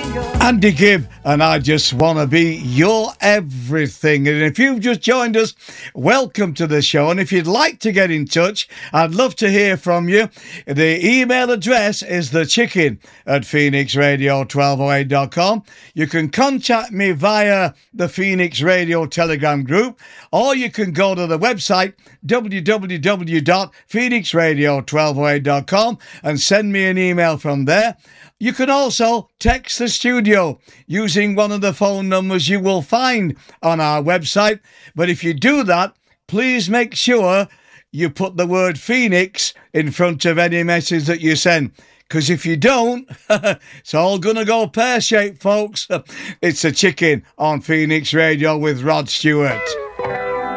Andy Gibb, and I just want to be your everything. And if you've just joined us, welcome to the show. And if you'd like to get in touch, I'd love to hear from you. The email address is thechicken@phoenixradio1208.com. You can contact me via the Phoenix Radio Telegram group, or you can go to the website www.phoenixradio1208.com and send me an email from there. You can also text the studio using one of the phone numbers you will find on our website. But if you do that, please make sure you put the word Phoenix in front of any message that you send. Because if you don't, it's all going to go pear-shaped, folks. It's a chicken on Phoenix Radio with Rod Stewart.